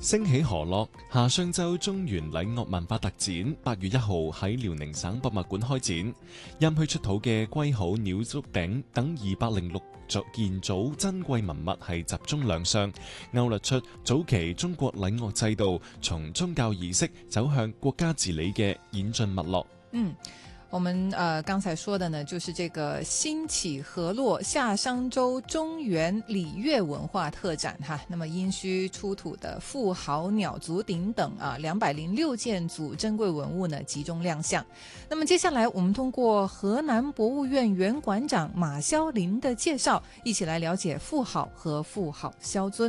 升起河洛夏商周中原禮樂文化特展8月1號喺遼寧省博物館開展，殷墟出土嘅龜殼、鳥足鼎等206件組珍貴文物係集中亮相，勾勒出早期中國禮樂制度從宗教儀式走向國家治理嘅演進脈絡。 我們剛才說的呢，就是這個興起河洛夏商周中原禮樂文化特展哈。那麼殷墟出土的婦好、鳥足鼎等206件組珍貴文物呢，集中亮相。那麼接下來我們通過河南博物院原館長馬蕭林的介紹，一起來了解婦好和婦好蕭尊。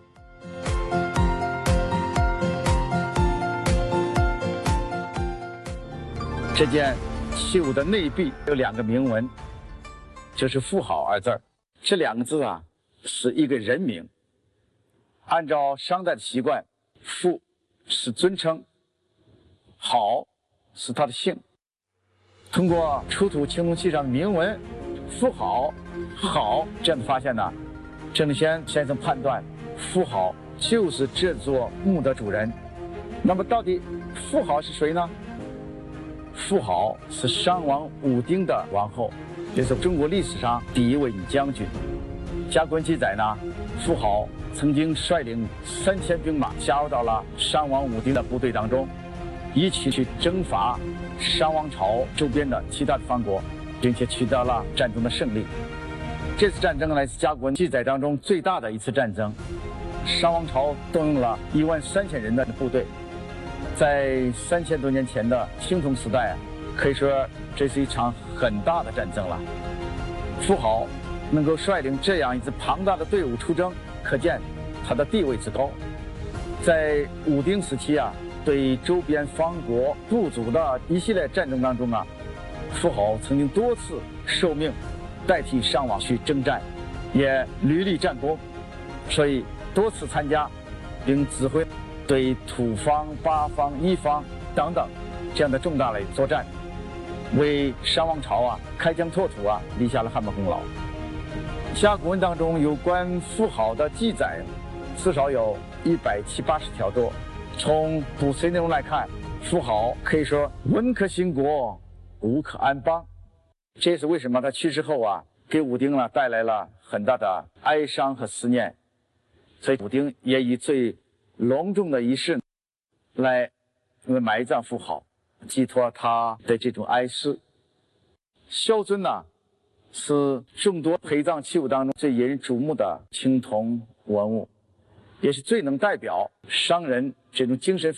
這件器物的內壁有2個銘文，就是婦好2字。這2個字啊，是一個人名。按照商代的習慣，婦是尊稱，好是他的姓。通過出土青銅器上的銘文婦好好這樣的發現呢，鄭立先生判斷婦好就是這座墓的主人。那麼到底婦好是誰呢？婦好是商王武丁的王后，也是中國歷史上第一位女將軍。甲骨文記載呢，婦好曾經率領3000兵馬加入到了商王武丁的部隊當中，一起去征伐商王朝周邊的其他的方國，並且取得了戰爭的勝利。這次戰爭來自甲骨文記載當中最大的一次戰爭，商王朝動用了13000人的部隊。在3000多年前的青銅時代，可以說這是一場很大的戰爭了。婦好能夠率領這樣一支龐大的隊伍出征，可見他的地位之高。在武丁時期啊，對周邊方國部族的一系列戰爭當中啊，婦好曾經多次受命代替商王去征戰，也屢立戰功，所以多次參加並指揮對土方、八方、一方等等這樣的重大的作戰，為商王朝啊開疆拓土啊立下了汗馬功勞。甲骨文當中有關婦好的記載至少有170-180條多。從卜辭內容來看，婦好可以說文可興國，武可安邦。這也是為什麼他去世後啊，給武丁呢帶來了很大的哀傷和思念。所以武丁也以最隆重的儀式來埋葬婦好，寄託他的這種哀思。蕭尊呢，是眾多陪葬器物當中最引人矚目的青銅文物，也是最能代表商人這種精神